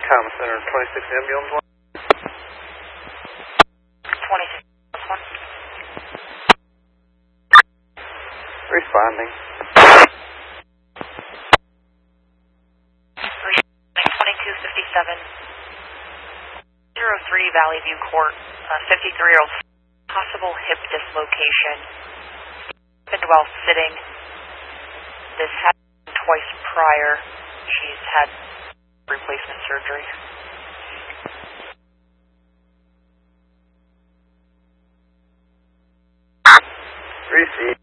Trauma Center, 26 ambulance 1. 26 1. Responding. 2257. 03 Valley View Court, 53-year-old, possible hip dislocation. Happened while sitting. This happened twice prior. She's had replacement surgery. Receive.